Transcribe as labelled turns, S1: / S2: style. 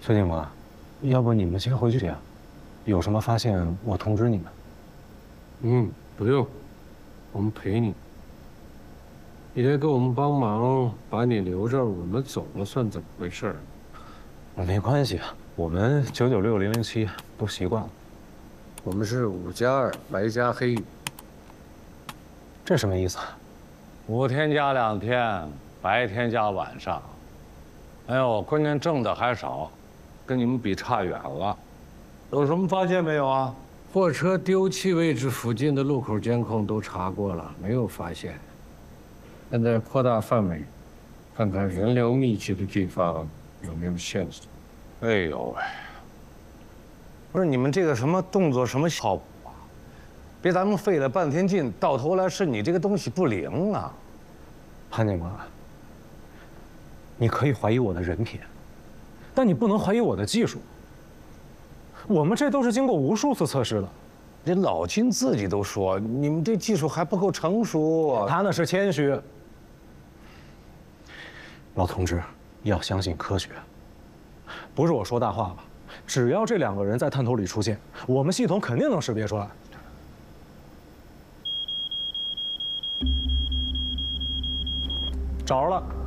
S1: 崔警官，要不你们先回去啊？有什么发现我通知你们。
S2: 不用，我们陪你。你来给我们帮忙，把你留这儿，我们走了算怎么回事？
S1: 没关系啊，我们996-007都习惯了。
S2: 我们是5+2，白加黑。
S1: 这什么意思啊
S3: 5天加2天，白天加晚上。哎呦，关键挣的还少，跟你们比差远了。有什么发现没有啊？
S2: 货车丢弃位置附近的路口监控都查过了，没有发现。现在扩大范围，看看人流密集的地方有没有线索。
S3: 哎呦喂！不是你们这个什么动作什么靠谱啊？别咱们费了半天劲，到头来是你这个东西不灵啊！
S1: 潘警官，你可以怀疑我的人品，但你不能怀疑我的技术。我们这都是经过无数次测试的。
S3: 这老金自己都说你们这技术还不够成熟，
S1: 他那是谦虚。老同志，要相信科学。不是我说大话吧？只要这2个人在探头里出现，我们系统肯定能识别出来。找着了。